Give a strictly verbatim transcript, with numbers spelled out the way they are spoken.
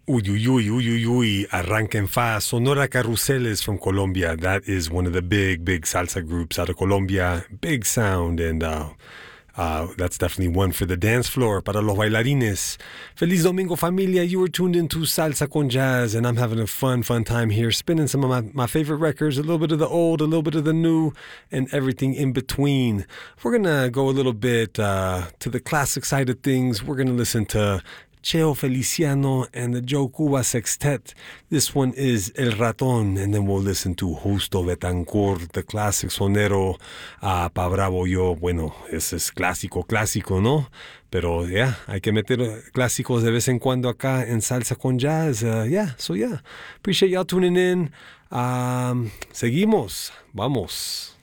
Uy, uy, uy, uy, uy, uy, Arranquen Fa, Sonora Carruseles from Colombia. That is one of the big, big salsa groups out of Colombia. Big sound, and uh, uh, that's definitely one for the dance floor. Para los bailarines. Feliz Domingo, familia. You were tuned into Salsa con Jazz, and I'm having a fun, fun time here, spinning some of my, my favorite records, a little bit of the old, a little bit of the new, and everything in between. We're going to go a little bit uh, to the classic side of things. We're going to listen to Cheo Feliciano and the Joe Cuba Sextet. This one is El Raton, and then we'll listen to Justo Betancourt, the classic sonero. Uh, Pa Bravo Yo, bueno, ese es clásico, clásico, ¿no? Pero, yeah, hay que meter clásicos de vez en cuando acá en Salsa con Jazz. Uh, yeah, so yeah, appreciate y'all tuning in. Um, seguimos, vamos.